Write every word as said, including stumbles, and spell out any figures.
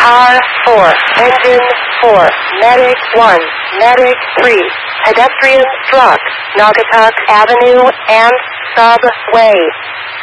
R four, engine four, medic one, medic three, pedestrian truck, Naugatuck Avenue and subway.